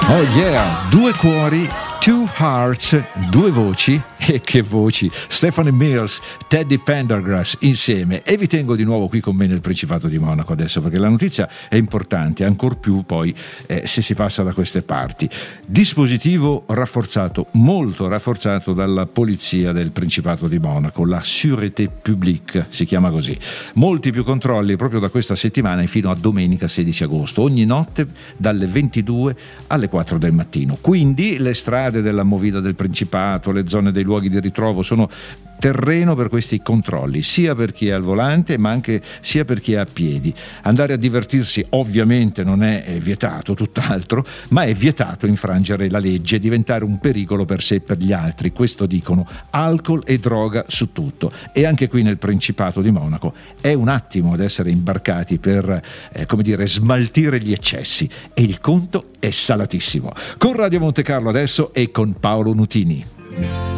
Oh yeah, due cuori, two hearts, due voci, e che voci, Stephanie Mills, Teddy Pendergrass insieme. E vi tengo di nuovo qui con me nel Principato di Monaco adesso, perché la notizia è importante, ancor più poi se si passa da queste parti. Dispositivo rafforzato, molto rafforzato dalla polizia del Principato di Monaco, la Sûreté Publique si chiama così. Molti più controlli proprio da questa settimana e fino a domenica 16 agosto, ogni notte dalle 22 alle 4 del mattino. Quindi le strade della movida del Principato, le zone dei luoghi di ritrovo sono terreno per questi controlli, sia per chi è al volante ma anche sia per chi è a piedi. Andare a divertirsi ovviamente non è vietato, tutt'altro, ma è vietato infrangere la legge e diventare un pericolo per sé e per gli altri. Questo dicono: alcol e droga su tutto. E anche qui nel Principato di Monaco è un attimo ad essere imbarcati per smaltire gli eccessi, e il conto è salatissimo. Con Radio Monte Carlo adesso e con Paolo Nutini.